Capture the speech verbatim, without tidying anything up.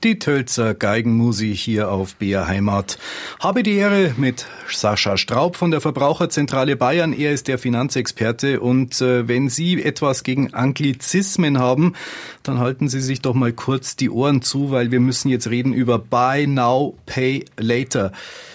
Die Tölzer Geigenmusik hier auf B R Heimat. Habe die Ehre mit Sascha Straub von der Verbraucherzentrale Bayern. Er ist der Finanzexperte und äh, wenn Sie etwas gegen Anglizismen haben, dann halten Sie sich doch mal kurz die Ohren zu, weil wir müssen jetzt reden über Buy Now, Pay Later.